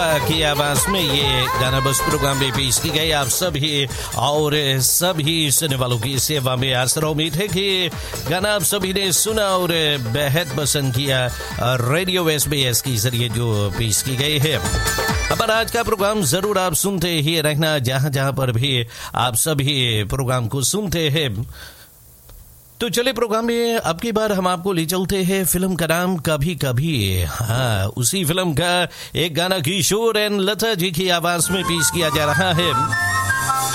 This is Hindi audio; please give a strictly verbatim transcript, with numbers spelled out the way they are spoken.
की आवाज में ये गाना बस प्रोग्राम में पेश की गई आप सभी और सभी सुनने वालों की सेवा में। आशा उम्मीद है कि गाना आप सभी ने सुना और बेहद पसंद किया। रेडियो एस बी एस के जरिए जो पेश की गई है। हमारा आज का प्रोग्राम जरूर आप सुनते ही रहना, जहां जहां पर भी आप सभी प्रोग्राम को सुनते हैं। तो चले प्रोग्राम में अब की बार हम आपको ले चलते हैं फिल्म का नाम कभी कभी। हाँ, उसी फिल्म का एक गाना किशोर एंड लता जी की आवाज में पेश किया जा रहा है।